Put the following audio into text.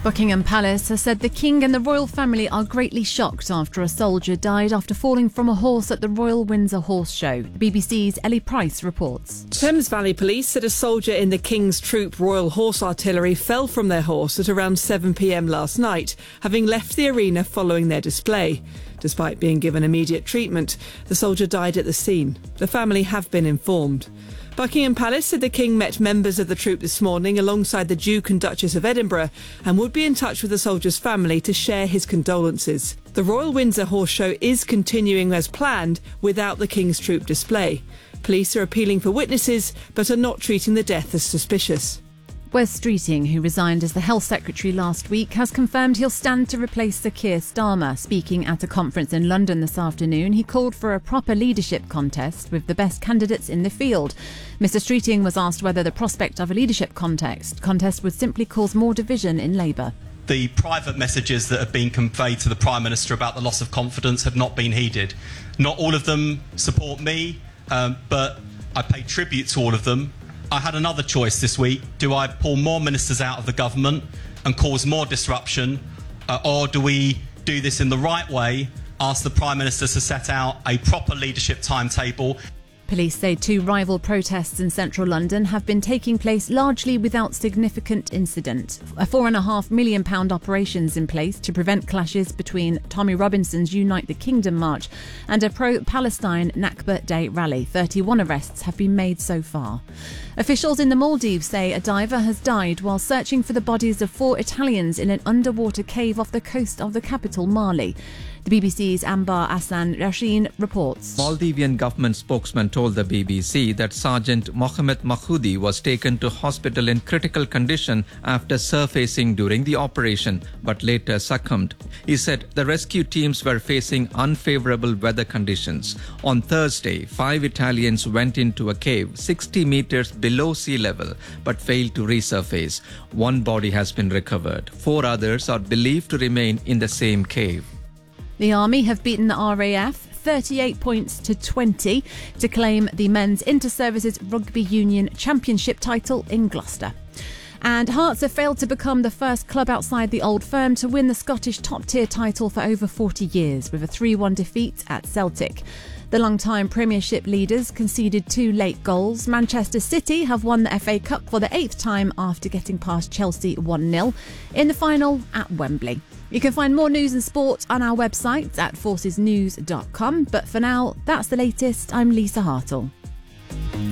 Buckingham Palace has said the King and the royal family are greatly shocked after a soldier died after falling from a horse at the Royal Windsor Horse Show. The BBC's Ellie Price reports. Thames Valley Police said a soldier in the King's Troop Royal Horse Artillery fell from their horse at around 7 p.m. last night, having left the arena following their display. Despite being given immediate treatment, the soldier died at the scene. The family have been informed. Buckingham Palace said the King met members of the troop this morning alongside the Duke and Duchess of Edinburgh and would be in touch with the soldier's family to share his condolences. The Royal Windsor Horse Show is continuing as planned without the King's Troop display. Police are appealing for witnesses but are not treating the death as suspicious. Wes Streeting, who resigned as the Health Secretary last week, has confirmed he'll stand to replace Sir Keir Starmer. Speaking at a conference in London this afternoon, he called for a proper leadership contest with the best candidates in the field. Mr Streeting was asked whether the prospect of a leadership contest would simply cause more division in Labour. The private messages that have been conveyed to the Prime Minister about the loss of confidence have not been heeded. Not all of them support me, but I pay tribute to all of them. I had another choice this week. Do I pull more ministers out of the government and cause more disruption, or do we do this in the right way, ask the Prime Minister to set out a proper leadership timetable? Police say 2 rival protests in central London have been taking place largely without significant incident. A £4.5 million operation's in place to prevent clashes between Tommy Robinson's Unite the Kingdom march and a pro-Palestine Nakba Day rally. 31 arrests have been made so far. Officials in the Maldives say a diver has died while searching for the bodies of 4 Italians in an underwater cave off the coast of the capital, Mali. The BBC's Ambar Hassan Rasheen reports. Maldivian government spokesman told the BBC that Sergeant Mohamed Mahoudi was taken to hospital in critical condition after surfacing during the operation, but later succumbed. He said the rescue teams were facing unfavourable weather conditions. On Thursday, 5 Italians went into a cave 60 metres below sea level, but failed to resurface. 1 body has been recovered. 4 others are believed to remain in the same cave. The Army have beaten the RAF 38 points to 20 to claim the Men's Inter-Services Rugby Union Championship title in Gloucester. And Hearts have failed to become the first club outside the Old Firm to win the Scottish top-tier title for over 40 years, with a 3-1 defeat at Celtic. The long-time Premiership leaders conceded 2 late goals. Manchester City have won the FA Cup for the 8th time after getting past Chelsea 1-0 in the final at Wembley. You can find more news and sport on our website at forcesnews.com. But for now, that's the latest. I'm Lisa Hartle.